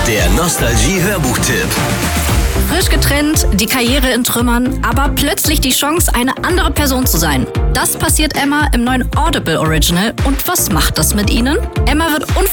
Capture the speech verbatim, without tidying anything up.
Der Nostalgie-Hörbuch-Tipp. Frisch getrennt, die Karriere in Trümmern, aber plötzlich die Chance, eine andere Person zu sein. Das passiert Emma im neuen Audible Original. Und was macht das mit ihnen? Emma wird